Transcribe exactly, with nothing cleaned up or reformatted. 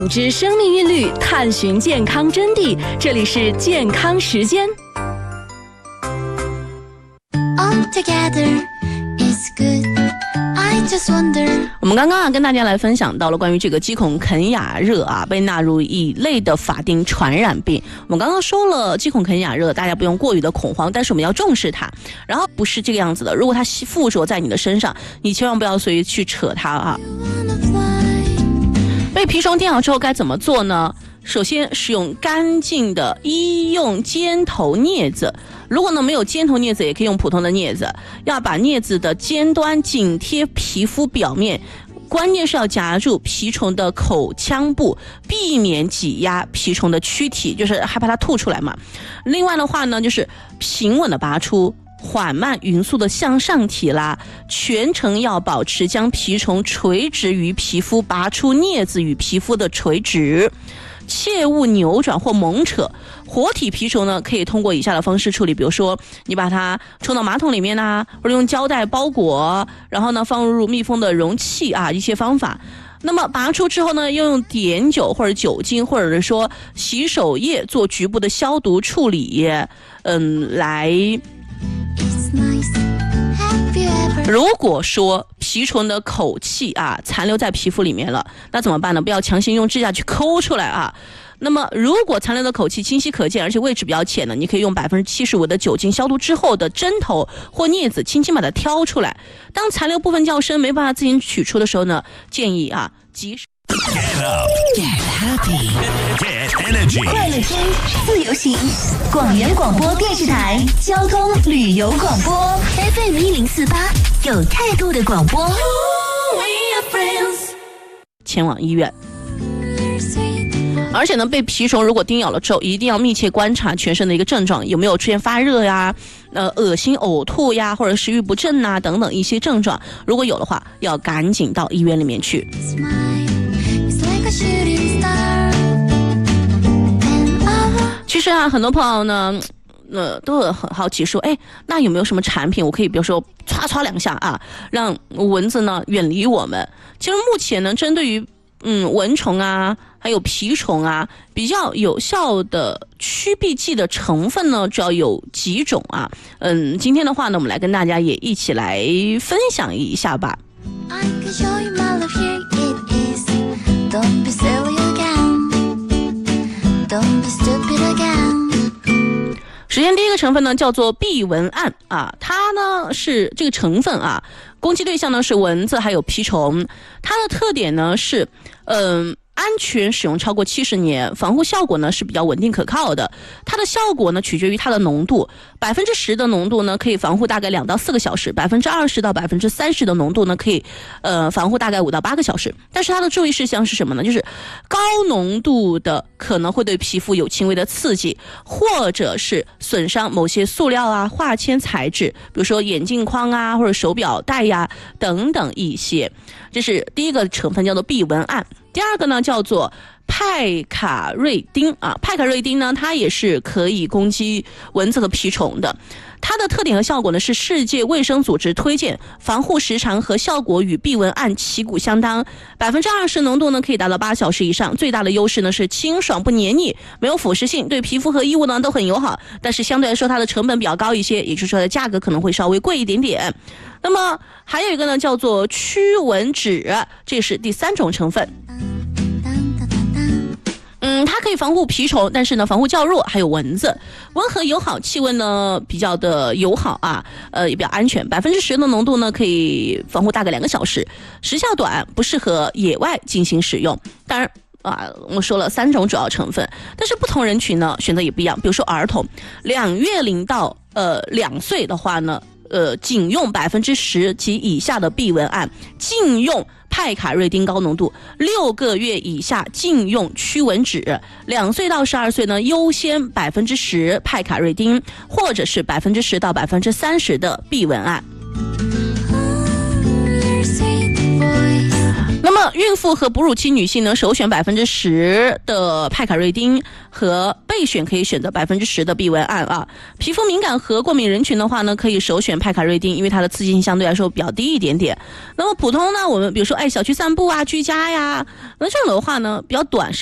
组织生命韵律，探寻健康真谛。这里是健康时间。All together is good. I just wonder. 我们刚刚啊跟大家来分享到了关于这个鸡孔肯雅热啊被纳入乙类的法定传染病。我们刚刚说了鸡孔肯雅热，大家不用过于的恐慌，但是我们要重视它。然后不是这个样子的，如果它附着在你的身上，你千万不要随意去扯它啊。被蜱虫叮咬之后该怎么做呢？首先使用干净的医用尖头镊子，如果呢没有尖头镊子也可以用普通的镊子，要把镊子的尖端紧贴皮肤表面，关键是要夹住蜱虫的口腔部，避免挤压蜱虫的躯体，就是害怕它吐出来嘛。另外的话呢，就是平稳的拔出，缓慢匀速的向上提拉，全程要保持将蜱虫垂直于皮肤，拔出镊子与皮肤的垂直，切勿扭转或猛扯。活体蜱虫呢，可以通过以下的方式处理，比如说你把它冲到马桶里面啊，或者用胶带包裹，然后呢放入密封的容器啊，一些方法。那么拔出之后呢，要用碘酒或者酒精，或者是说洗手液做局部的消毒处理，嗯，来。如果说蜱虫的口气啊残留在皮肤里面了，那怎么办呢？不要强行用指甲去抠出来啊。那么如果残留的口气清晰可见，而且位置比较浅呢，你可以用百分之七十五的酒精消毒之后的针头或镊子轻轻把它挑出来。当残留部分较深没办法自行取出的时候呢，建议啊及时 Get up, get happy, get energy. 快乐听，自由行，广元广播电视台交通旅游广播 F M 一零四八，有态度的广播。 前往医院。而且呢，被蜱虫如果叮咬了之后，一定要密切观察全身的一个症状，有没有出现发热呀、呃恶心、呕吐呀，或者食欲不振呐等等一些症状。如果有的话，要赶紧到医院里面去。其实啊，很多朋友呢，呃，都很好奇说，哎，那有没有什么产品我可以，比如说唰唰两下啊，让蚊子呢远离我们？其实目前呢，针对于嗯蚊虫啊，还有蜱虫啊，比较有效的驱避剂的成分呢，主要有几种啊。嗯，今天的话呢，我们来跟大家也一起来分享一下吧。I can show you my love, here it is. Don't be silly again. Don't be stupid again. 首先第一个成分呢叫做避蚊胺啊，它呢是这个成分啊，攻击对象呢是蚊子还有蜱虫。它的特点呢是嗯、呃安全使用超过七十年，防护效果呢是比较稳定可靠的。它的效果呢取决于它的浓度，百分之十的浓度呢可以防护大概两到四个小时，百分之二十到百分之三十的浓度呢可以呃防护大概五到八个小时。但是它的注意事项是什么呢？就是高浓度的可能会对皮肤有轻微的刺激，或者是损伤某些塑料啊、化纤材质，比如说眼镜框啊或者手表带呀等等一些。这是第一个成分，叫做避蚊胺。第二个呢叫做派卡瑞丁啊，派卡瑞丁呢它也是可以攻击蚊子和蜱虫的。它的特点和效果呢是世界卫生组织推荐，防护时长和效果与避蚊胺旗鼓相当，百分之二十浓度呢可以达到八小时以上。最大的优势呢是清爽不黏腻，没有腐蚀性，对皮肤和衣物呢都很友好。但是相对来说它的成本比较高一些，也就是说它的价格可能会稍微贵一点点。那么还有一个呢叫做驱蚊酯，这是第三种成分。嗯，它可以防护蜱虫，但是呢防护较弱，还有蚊子。温和友好，气温呢比较的友好啊，呃也比较安全。百分之十的浓度呢可以防护大概两个小时，时效短，不适合野外进行使用。当然啊，我说了三种主要成分，但是不同人群呢选择也不一样。比如说儿童，两月龄到呃两岁的话呢，呃仅用百分之十及以下的避蚊胺，禁用派卡瑞丁高浓度，六个月以下禁用驱蚊酯，两岁到十二岁呢优先百分之十派卡瑞丁，或者是百分之十到百分之三十的避蚊胺。 那么孕妇和哺乳期女性呢，首选百分之十的派卡瑞丁，和备选可以选择百分之十的避蚊胺啊。皮肤敏感和过敏人群的话呢，可以首选派卡瑞丁，因为它的刺激性相对来说比较低一点点。那么普通呢，我们比如说哎小区散步啊、居家呀，那这种的话呢比较短。